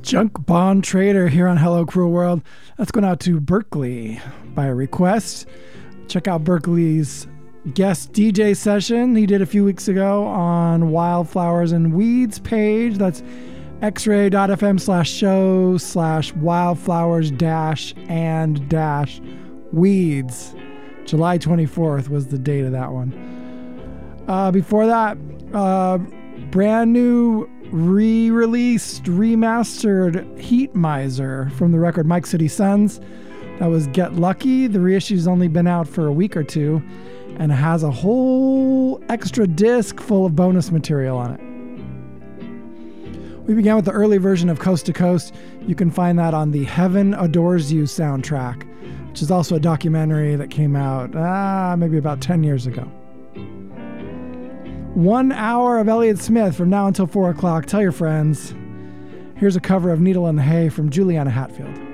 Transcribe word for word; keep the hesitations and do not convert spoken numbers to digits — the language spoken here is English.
Junk Bond Trader here on Hello Cruel World. That's going out to Berkeley by request. Check out Berkeley's guest D J session he did a few weeks ago on Wildflowers and Weeds page. That's xray.fm slash show slash wildflowers dash and dash weeds. July twenty-fourth was the date of that one. Uh, before that, uh, brand new re-released, remastered Heat Miser from the record Mike City Sons. That was Get Lucky. The reissue's only been out for a week or two and has a whole extra disc full of bonus material on it. We began with the early version of Coast to Coast. You can find that on the Heaven Adores You soundtrack, which is also a documentary that came out ah, maybe about ten years ago. One hour of Elliott Smith from now until four o'clock. Tell your friends. Here's a cover of Needle in the Hay from Juliana Hatfield.